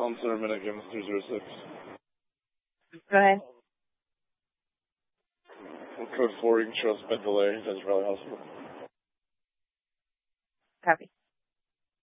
On center minute, game 306. Go ahead. Code 4, you can show us bed delay. That's Raleigh Hospital. Copy.